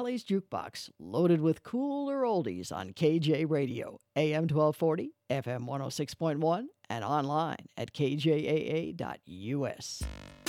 Valley's Jukebox, loaded with cooler oldies on KJ Radio, AM 1240, FM 106.1, and online at kjaa.us.